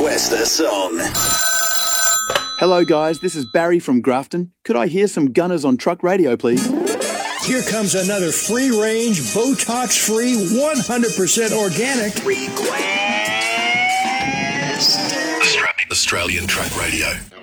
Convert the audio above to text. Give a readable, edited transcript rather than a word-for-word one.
Request a song. Hello guys, this is Barry from Grafton. Could I hear some Gunners on Truck Radio, please? Here comes another free-range, Botox-free, 100% organic Request. Australian Truck Radio.